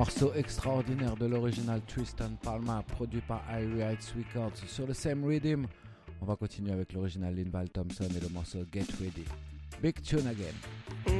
Morceau extraordinaire de l'original Tristan Palma, produit par Irie Heights Records sur le Same Rhythm. On va continuer avec l'original Linval Thompson et le morceau Get Ready. Big tune again.